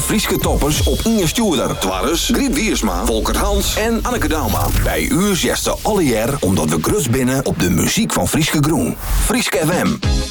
Frieske toppers op Inge Stuurder. Twarres, Griet Wiersma, Volkert Hans en Anneke Dauma. Bij u zegt ze alle jaar omdat we grus binnen op de muziek van Frieske Groen. Frieske FM.